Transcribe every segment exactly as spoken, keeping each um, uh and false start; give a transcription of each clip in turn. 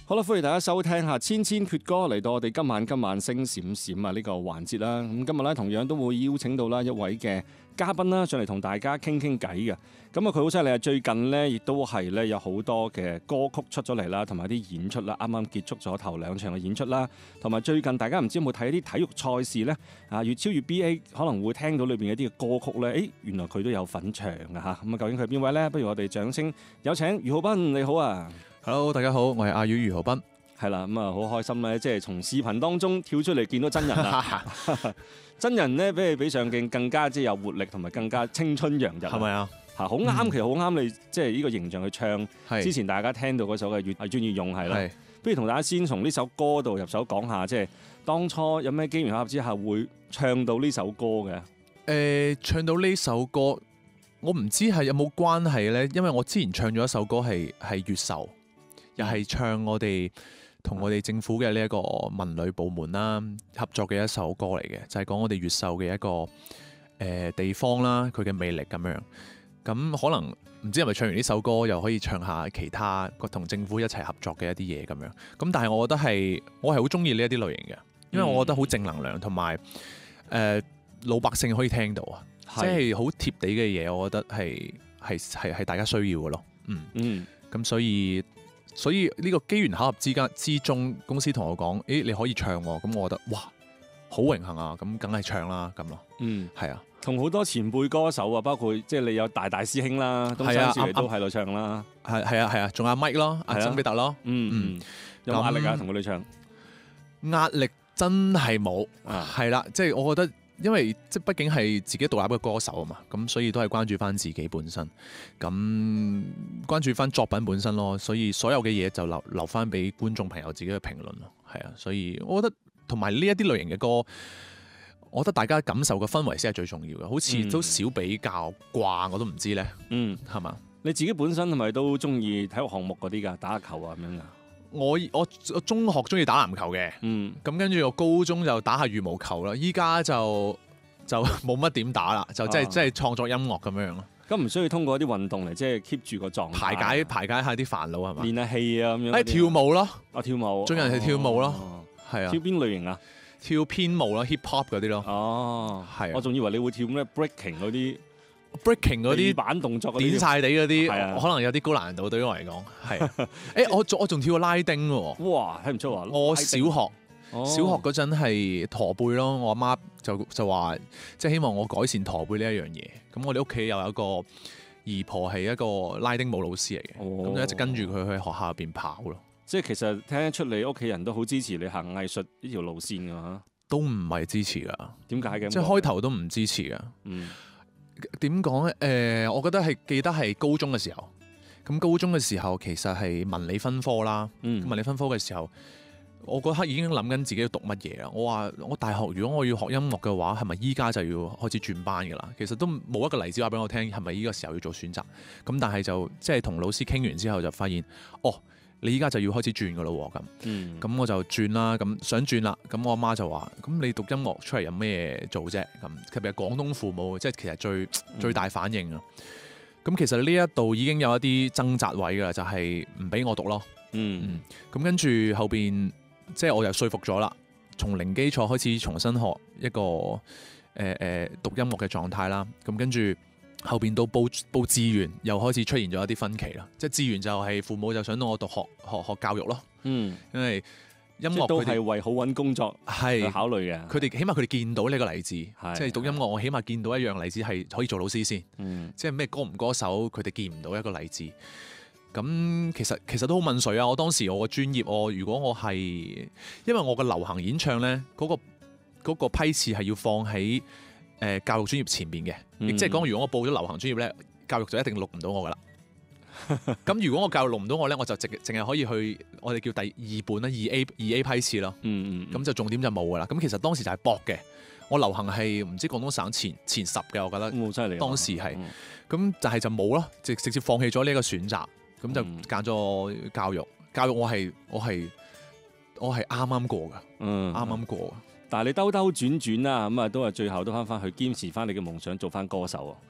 好啦，歡迎大家收聽下千千闕歌，嚟到我哋今晚今晚星閃閃啊呢個環節啦。咁今日咧同樣都會邀請到啦一位嘅嘉賓啦上嚟同大家傾傾偈嘅。咁啊佢好犀利啊！最近呢亦都係咧有好多嘅歌曲出咗嚟啦，同埋啲演出啦，啱啱結束咗頭兩場嘅演出啦。同埋最近大家唔知有冇睇啲體育賽事呢？啊，越超越 B A 可能會聽到裏邊一啲嘅歌曲呢。誒原來佢都有份唱嘅嚇。咁啊究竟佢係邊位呢？不如我哋掌聲有請俞浩斌，你好啊！ Hello， 大家好，我係阿俞俞浩斌。 係啦，咁啊好開心咧，即係從視頻當中跳出嚟見到真人啦。真人咧比比上鏡更加即係有活力，同埋更加青春洋溢。係咪啊？嚇，好啱，其實好啱你即係呢個形象去唱。之前大家聽到嗰首嘅越係專越勇係啦。不如同大家先從呢首歌度入手講下，即係當初有咩機緣巧合之下會唱到呢首歌嘅？誒、 呃，唱到呢首歌，我唔知係有冇關係咧，因為我之前唱咗一首歌係係越秀，又係唱我哋同我哋政府嘅呢一個文旅部門啦合作嘅一首歌嚟嘅，就係、是、講我哋越秀嘅一個誒、呃、地方啦，佢嘅魅力咁樣。咁可能唔知係咪唱完呢首歌又可以唱下其他同政府一齊合作嘅一啲嘢咁樣。咁但係我覺得係我係好中意呢一啲類型嘅，因為我覺得好正能量，同埋誒老百姓可以聽到啊，即係好貼地嘅嘢，我覺得係係係係大家需要嘅咯。嗯嗯，咁所以。所以呢個機緣巧合之間之中，公司同我講：誒你可以唱喎，咁我覺得哇，好榮幸啊！咁梗係唱啦，咁咯。嗯，係啊， 同好多前輩歌手啊，包括即係你有大大師兄啦，東山少爺都喺度唱啦。 係係啊係啊，仲有阿 Mike 咯，阿曾比特咯。嗯嗯， 有冇壓力啊？同佢哋唱壓力真係冇，係啦，即係我覺得。因為即係畢竟係自己獨立嘅歌手啊嘛，咁所以都係關注翻自己本身，咁關注翻作品本身咯，所以所有嘅嘢就留留翻俾觀眾朋友自己去評論咯，係啊，所以我覺得同埋呢一啲類型嘅歌，我覺得大家感受嘅氛圍先係最重要嘅，好似都少比較掛，我都唔知咧，嗯，係嘛？ 你自己本身係咪都中意體育項目嗰啲㗎，打下球啊咁樣㗎？ 我我我中學中意打籃球嘅，嗯，咁跟住我高中就打下羽毛球啦，依家就就冇乜點打啦，就即係即係創作音樂咁樣咯。 咁唔需要通過一啲運動嚟即係 keep 住個狀態， 排解排解下啲煩惱係嘛？ 練下氣啊咁樣。誒跳舞咯， 啊跳舞， 仲有人係跳舞咯，係啊。 跳邊類型啊？ 跳偏舞啦 ，hip hop 嗰啲咯。 哦，係。我仲以為你會跳咩 breaking 嗰啲。 breaking 嗰啲板動作， 點晒地嗰啲， 啊、 可能有啲高難度對於我嚟講，係。誒、欸，我我仲跳過拉丁喎。 哇，睇唔出啊！ 我小學、哦、小學嗰陣係駝背咯，我阿媽就就話，即係希望我改善駝背呢一樣嘢。咁我哋屋企又有一個姨婆係一個拉丁舞老師嚟嘅，咁、哦、就一直跟住佢去學校入邊跑咯。 即係其實聽得出你屋企人都好支持你行藝術呢條路線㗎嘛？ 都唔係支持㗎。 點解嘅？ 即係開頭都唔支持㗎。嗯。點講咧？誒、呃，我覺得係記得係高中嘅時候。咁高中嘅時候其實係文理分科啦。嗯。文理分科嘅時候，我嗰刻已經諗緊自己要讀乜嘢啦。我話我大學如果我要學音樂嘅話，係咪依家就要開始轉班㗎啦？其實都冇一個例子話俾我聽，係咪依個時候要做選擇？咁但係就即係同老師傾完之後就發現，哦。你依家就要開始轉噶咯喎，咁，咁、嗯、我就轉啦，咁想轉啦，咁我阿媽就話：咁你讀音樂出嚟有咩做啫？咁特別係廣東父母，即係其實最、嗯、最大反應啊！咁其實呢一度已經有一啲掙扎位噶啦，就係唔俾我讀咯。嗯，咁跟住後邊，即係我又說服咗啦，從零基礎開始重新學一個誒誒、呃、讀音樂嘅狀態啦。咁跟住。後邊到報報志願又開始出現咗一啲分歧啦，即係志願就係父母就想到我讀學學學教育咯，嗯，因為音樂都係為好揾工作係考慮嘅， 佢哋起碼佢哋見到呢個例子，即係讀音樂我起碼見到一樣例子係可以做老師先，嗯，即係咩歌唔歌手佢哋見唔到一個例子，咁其實其實都好問水啊！我當時我個專業我如果我係因為我嘅流行演唱咧嗰個嗰個批次係要放喺。誒教育專業前邊嘅，亦即係講，如果我報咗流行專業咧，教育就一定錄唔到我噶啦。咁如果我教育錄唔到我咧，我就淨淨係可以去我哋叫第二本啦，二 A 二 A 批次咯。嗯嗯。咁就重點就冇噶啦。咁其實當時就係搏嘅。我流行係唔知廣東省前前十嘅，我覺得。好犀利。當時係。咁、嗯、就係就冇咯，直直接放棄咗呢一個選擇，咁就揀咗教育。教育我係我係我係啱啱過㗎，啱啱過㗎。 但係你兜兜轉轉啦，咁啊都係最後都翻翻去堅持翻你嘅夢想，做翻歌手啊！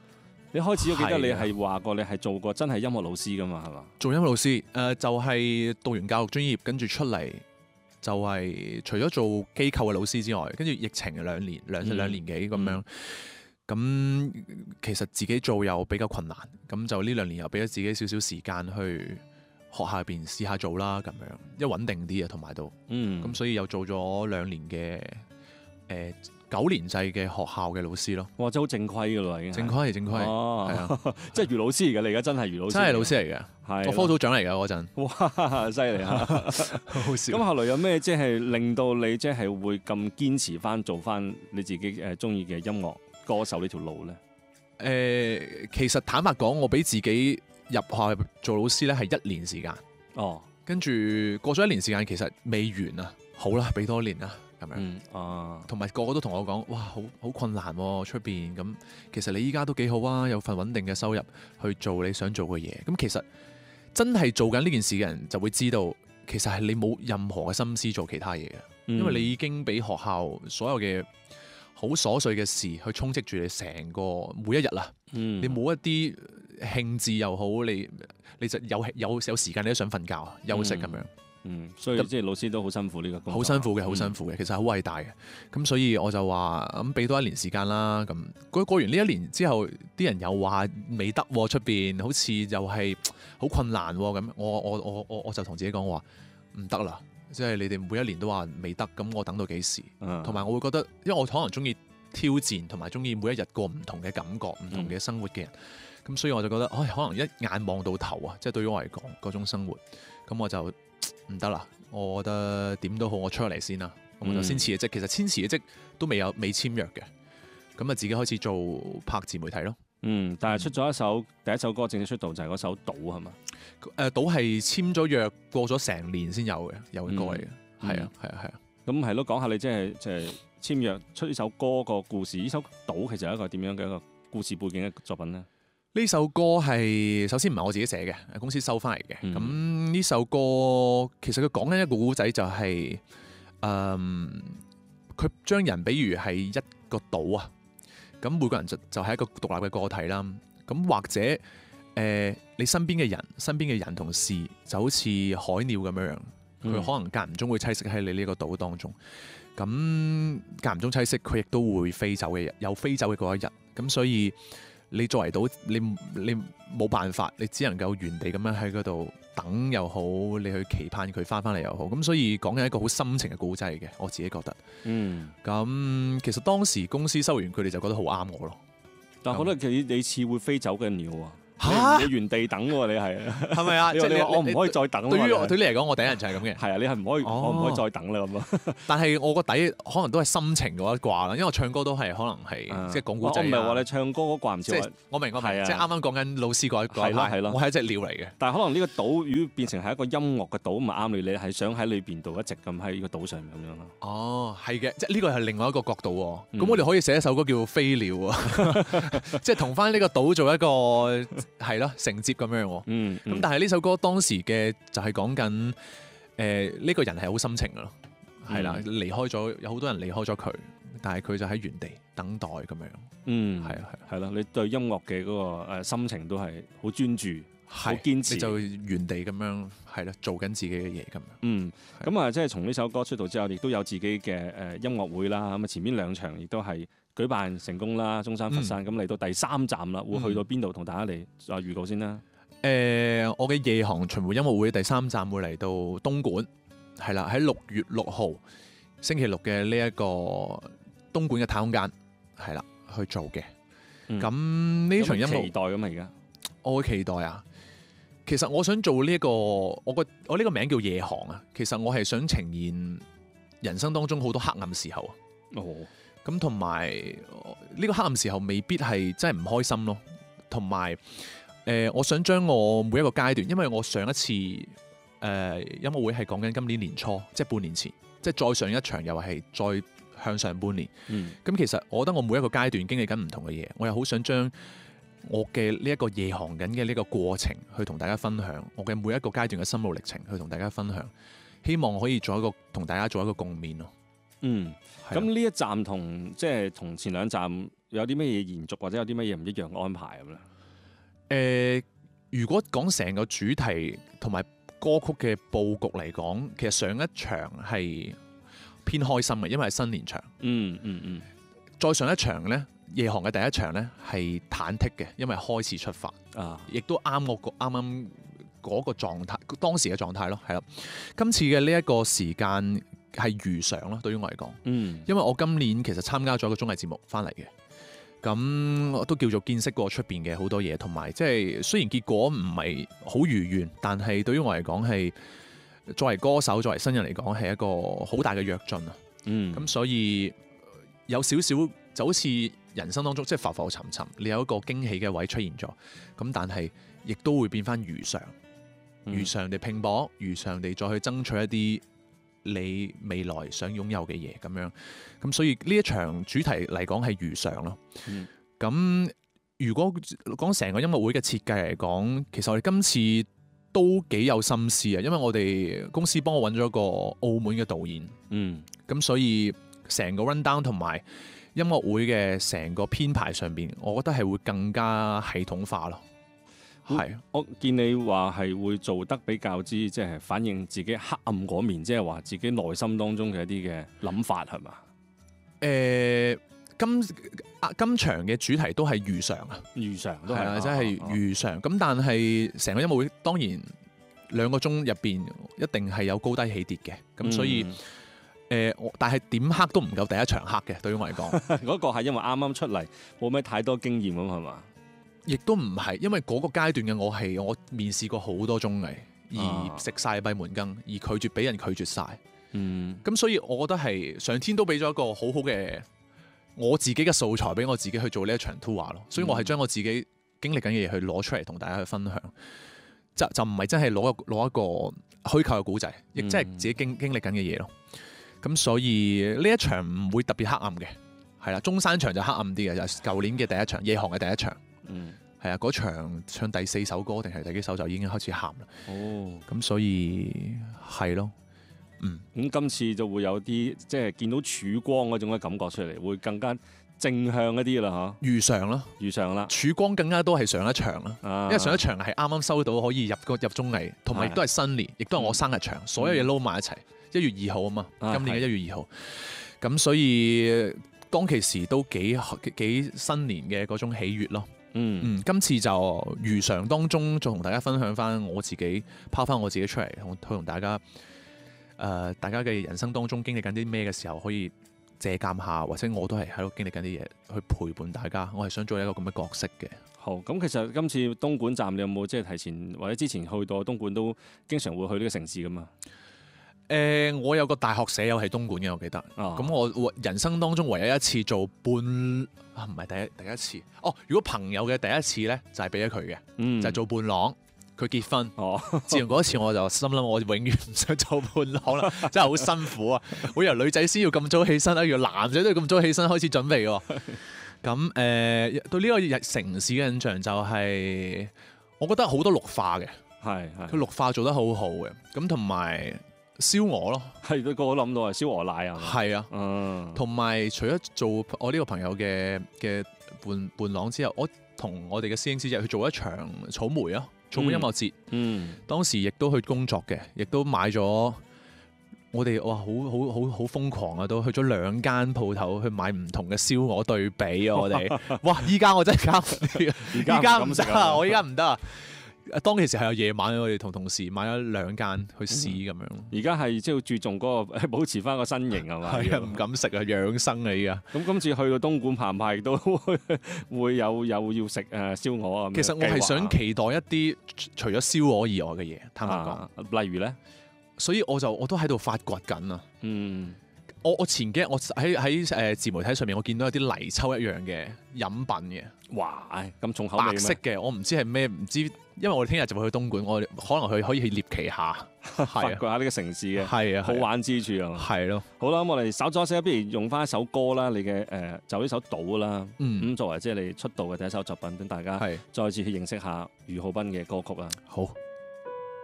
你開始我記得你係話過你係做過真係音樂老師噶嘛，係嘛？ 做音樂老師誒、呃、就係、是、讀完教育專業，跟住出嚟就係除咗做機構嘅老師之外，跟住疫情兩年兩兩年幾咁樣，咁、嗯、其實自己做又比較困難，咁就呢兩年又俾咗自己少少時間去學校入邊試下做啦，咁樣因為穩定啲啊，同埋都，咁、嗯、所以又做咗兩年嘅誒。呃九年制嘅學校嘅老師咯， 哇！真係好正規噶咯，已經正規係正規，係、哦、 啊，即係余老師嚟嘅，你而家真係余老師， 真係老師嚟嘅，係我科組長嚟㗎嗰陣， 哇！犀利啊，好笑。咁後來有咩即係令到你即係會咁堅持翻做翻你自己誒中意嘅音樂歌手呢條路咧？誒、 呃，其實坦白講，我俾自己入學做老師咧係一年時間，哦，跟住過咗一年時間，其實未完啊，好啦，俾多一年啦。咁樣，嗯啊，同埋個個都同我講，哇，好好困難喎，出邊咁。其實你依家都幾好啊，有份穩定嘅收入去做你想做嘅嘢。咁其實真係做緊呢件事嘅人就會知道，其實係你冇任何嘅心思做其他嘢嘅，嗯、因為你已經俾學校所有嘅好瑣碎嘅事去充斥住你成個每一日啦。嗯、你冇一啲興致又好，你你就有有有時間你都想瞓覺休息咁樣。 嗯，所以即係老師都好辛苦呢個工作， 好辛苦嘅，好辛苦嘅，嗯、其實好偉大嘅。咁所以我就話咁俾多一年時間啦。咁過過完呢一年之後，啲人又話未得出邊，好似又係好困難咁。我我我我我就同自己講話唔得啦，即係你哋每一年都話未得，咁我等到幾時？同埋、嗯、我會覺得，因為我可能中意挑戰，同埋中意每一日過唔同嘅感覺、唔同嘅生活嘅人。咁、嗯、所以我就覺得，唉，可能一眼望到頭啊！即係對於我嚟講嗰種生活，咁我就。唔得啦，我覺得點都好，我出嚟先啦，我就先辭嘅職。其實先辭嘅職都未有未簽約嘅，咁啊自己開始做拍自媒體咯。嗯， 但係出咗一首第一首歌正式出道就係嗰首《賭》係嘛？ 誒，《賭》係簽咗約過咗成年先有嘅，有嘅歌嚟嘅。係啊，係啊，係啊。 咁係咯，講下你即係即係簽約出呢首歌個故事。呢首《賭》其實係一個點樣嘅一個故事背景嘅作品咧？ 呢首歌係首先唔係我自己寫嘅，公司收翻嚟嘅。咁呢、嗯、首歌其實佢講緊一個故仔、就係，就係誒佢將人比喻係一個島啊。咁每個人就就係一個獨立嘅個體啦。咁或者誒、呃、你身邊嘅人、身邊嘅人同事就好似海鳥咁樣樣，佢、嗯、可能間唔中會棲息喺你呢個島當中。咁間唔中棲息，佢亦都會飛走嘅日，有飛走嘅嗰一日。咁所以你作為到你你冇辦法，你只能夠原地咁樣喺嗰度等又好，你去期盼佢翻返嚟又好。咁所以講緊一個好深情嘅故仔嘅，我自己覺得。嗯。咁其實當時公司收完佢哋就覺得好啱我咯。 但係覺得你你似會飛走嘅鳥啊！ 嚇！ 你原地等喎，你係係咪啊？即係你話我唔可以再等。對於我對你嚟講，我第一人就係咁嘅。 係啊，你係唔可以，我唔可以再等啦咁啊。 但係我個底可能都係心情嗰一掛啦，因為我唱歌都係可能係即係講古仔。 我唔係話你唱歌嗰掛唔似話。 我明我明，即係啱啱講緊老師嗰一嗰一派。我係一隻鳥嚟嘅。 但係可能呢個島如果變成係一個音樂嘅島，唔係啱你，你係想喺裏邊度一直咁喺呢個島上面咁樣咯。 哦，係嘅，即係呢個係另外一個角度喎。咁我哋可以寫一首歌叫《飛鳥》啊，即係同翻呢個島做一個係咯承接咁樣喎。嗯。咁但係呢首歌當時嘅就係講緊誒呢個人係好深情噶咯，係啦，離開咗有好多人離開咗佢，但係佢就喺原地等待咁樣。嗯，係啊係係啦，你對音樂嘅嗰個誒心情都係好專注，好堅持，你就原地咁樣係啦，做緊自己嘅嘢咁樣。嗯，咁啊，即係從呢首歌出道之後，亦都有自己嘅誒音樂會啦。咁啊，前面兩場亦都係舉辦成功啦，中山、佛山。咁嚟到第三站啦，會去到邊度？同大家嚟啊預告先啦。 誒、呃，我嘅夜航巡迴音樂會第三站會嚟到東莞，係啦，喺六月六號星期六嘅呢一個東莞嘅太空間，係啦去做嘅。咁呢、嗯、場音樂期待咁啊！而家我會期待啊。其實我想做呢、這、一個，我個我呢個名叫夜航啊。其實我係想呈現人生當中好多黑暗時候啊。哦。咁同埋呢個黑暗時候未必係真係唔開心咯，同埋。誒、呃，我想將我每一個階段，因為我上一次誒、呃、音樂會係講緊今年年初，即係半年前，即係再上一場又係再向上半年。咁、嗯、其實我覺得我每一個階段經歷緊唔同嘅嘢，我又好想將我嘅呢一個夜航緊嘅呢個過程去同大家分享，我嘅每一個階段嘅心路歷程去同大家分享，希望可以做一個同大家做一個共勉咯。 嗯，咁呢一站同即係同前兩站有啲咩嘢延續，或者有啲乜嘢唔一樣嘅安排咁咧？ 誒、呃，如果講成個主題同埋歌曲嘅佈局嚟講，其實上一場係偏開心嘅，因為係新年場。 嗯嗯嗯。 再上一場咧，夜航嘅第一場咧係忐忑嘅，因為開始出發啊，亦都啱我個啱啱嗰個狀態，當時嘅狀態咯，係啦。今次嘅呢一個時間係如常咯，對於我嚟講，嗯，因為我今年其實參加咗一個綜藝節目翻嚟嘅。咁我都叫做見識過出邊嘅好多嘢，同埋即係雖然結果唔係好如願，但係對於我嚟講係作為歌手、作為新人嚟講係一個好大嘅躍進啊！嗯，咁所以有少少就好似人生當中即係浮浮沉沉，你有一個驚喜嘅位出現咗，咁但係亦都會變翻如常，如常地拼搏，如常地再去爭取一啲你未來想擁有嘅嘢咁樣，咁所以呢一場主題嚟講係如常咯。咁、嗯、如果講成個音樂會嘅設計嚟講，其實我哋今次都幾有心思啊，因為我哋公司幫我揾咗個澳門嘅導演，嗯，咁所以成個 run down 同埋音樂會嘅成個編排上邊，我覺得係會更加系統化咯。係， 我見你話係會做得比較之，即係反映自己黑暗嗰面，即係話自己內心當中嘅一啲嘅諗法係嘛？ 誒、呃，今啊今場嘅主題都係如常啊， 如常都係啊，即係如常。咁、啊啊、但係成個音樂會當然兩個鐘入邊一定係有高低起跌嘅，咁、嗯、所以誒、呃，但係點黑都唔夠第一場黑嘅，對於我嚟講。 嗰個係因為啱啱出嚟，冇咩太多經驗咁係嘛？ 亦都唔係，因為嗰個階段嘅我係我面試過好多綜藝，而食晒閉門羹，而拒絕俾人拒絕晒。嗯，咁所以我覺得係上天都俾咗一個好好嘅我自己嘅素材俾我自己去做呢一場 tour 咯。所以我係將我自己經歷緊嘅嘢去攞出嚟同大家去分享，就就唔係真係攞攞一個虛構嘅故仔，亦即係自己經經歷緊嘅嘢咯。咁所以呢一場唔會特別黑暗嘅，係啦，中山場就黑暗啲嘅，就係舊年嘅第一場，夜航嘅第一場。嗯，係啊，嗰場唱第四首歌定係第幾首就已經開始喊啦。哦，咁所以係咯，嗯， 咁今次就會有啲即係見到曙光嗰種嘅感覺出嚟，會更加正向一啲啦，嚇。 如常咯， 如常啦， 曙光更加多係上一場啦， 啊、 因為上一場係啱啱收到可以入個入綜藝，同埋亦都係新年，亦都係我生日場，嗯、所有嘢撈埋一齊。一月二號啊嘛，啊今年嘅一月二號，咁所以當其時都幾幾新年嘅嗰種喜悅咯。嗯嗯，今次就如常當中，再同大家分享翻我自己，拋翻我自己出嚟，同同大家誒、呃，大家嘅人生當中經歷緊啲咩嘅時候，可以借鑑下，或者我都係喺度經歷緊啲嘢，去陪伴大家。我係想做一個咁嘅角色嘅。 好，咁其實今次東莞站，你有冇即係提前或者之前去到東莞都經常會去呢個城市噶嘛？ 誒、呃，我有個大學舍友喺東莞嘅，我記得。咁、哦、我人生當中唯一一次做伴啊，唔係第一第一次。哦，如果朋友嘅第一次咧，就係俾咗佢嘅，嗯、就係做伴郎。佢結婚。哦，自從嗰一次我就心諗，我永遠唔想做伴郎啦，真係好辛苦啊！我以為女仔先要咁早起身啊，原來男仔都要咁早起身開始準備喎。咁誒、呃，對呢個城市嘅印象就係、是，我覺得好多綠化嘅，係佢綠化做得好好嘅，咁同埋。燒鵝咯， 係個個都諗到係燒鵝奶啊， 係啊，同埋、嗯、除咗做我呢個朋友嘅嘅伴伴郎之後，我同我哋嘅師兄師姐去做一場草莓啊，草莓音樂節，嗯，當時亦都去工作嘅，亦都買咗我哋哇，好好好好瘋狂啊，都去咗兩間鋪頭去買唔同嘅燒鵝對比啊，我哋，哇！依家我真係搞唔掂，依家唔得啊，我依家唔得啊。當其時係有夜晚，我哋同同事買咗兩間去試咁樣。 而家係即係注重嗰個保持翻個身形係嘛？ 係啊，唔敢食啊，養生啊依家。 咁今次去到東莞澎湃都會有有要食誒燒鵝啊。 其實我係想期待一啲除咗燒鵝以外嘅嘢，坦白講、 啊。例如咧， 所以我就我都喺度發掘緊啊。嗯。我我前幾日我喺喺誒自媒體上面，我見到有啲泥鰍一樣嘅飲品嘅。 哇！咁重口味咩？ 白色嘅，我唔知係咩，唔知，因為我哋聽日就會去東莞，我可能去可以去獵奇下， 發掘下呢個城市嘅係啊好玩之處啊。 係咯。 好啦，咁我哋稍咗些，不如用翻一首歌啦，你嘅誒、呃、就呢首《島》啦。嗯。咁作為即係你出道嘅第一首作品，等大家再次去認識下俞灝斌嘅歌曲啦。 好。